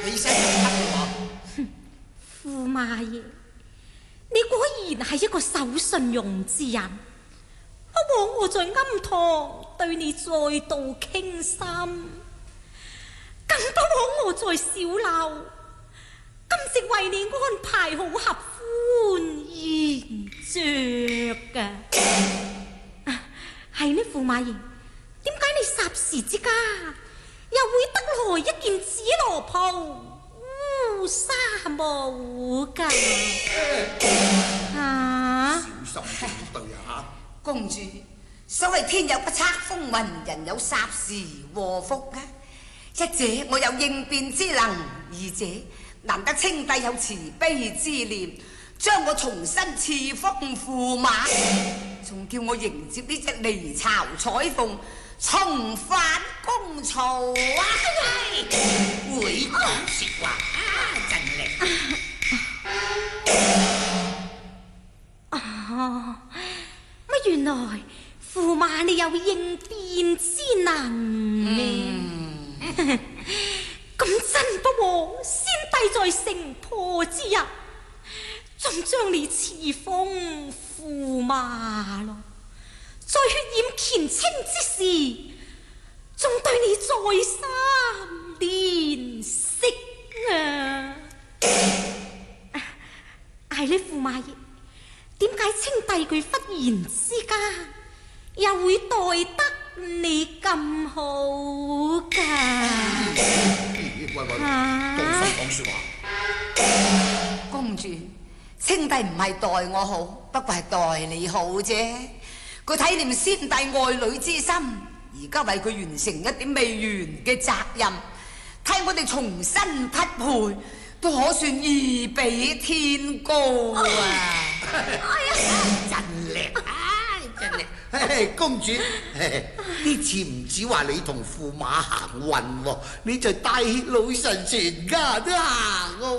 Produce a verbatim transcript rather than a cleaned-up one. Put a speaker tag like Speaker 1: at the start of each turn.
Speaker 1: 起身就得喎。
Speaker 2: 駙馬爺，你果然係一個守信用之人。不枉我在庵堂對你再度傾心，更不枉我在小樓今直為你安排好合歡宴着噶。係呢，駙馬爺，點解你霎時之間又會得來一件紫羅袍烏紗帽噶？啊！
Speaker 1: 小心應對啊！
Speaker 3: 公主，所謂天有不測風雲，人有霎時禍福啊！一者我有應變之能，二者難得清帝有慈悲之念，將我重新賜封駙馬，仲叫我迎接呢隻離巢彩鳳重返公曹啊！
Speaker 1: 會講說話啊，真力！
Speaker 2: 哦，乜原來駙馬你有應變之能呢？咁真不枉先帝在城破之日，仲將你賜封駙馬咯，在血染乾清之時，仲對你再三憐惜啊！係呢，駙馬爺，點解清帝佢忽然之間又會待得你咁好噶？
Speaker 1: 喂喂，動心講說話。
Speaker 3: 公主，清帝唔係待我好，不過係待你好啫。佢體念先帝愛女之心，而家為佢完成一點未完嘅責任，替我哋重新匹配，都可算義比天高啊！
Speaker 1: 哎呀，真叻啊，真叻！嘿，公主，呢次唔止話你同駙馬行運喎，你就帶老臣全家都行喎。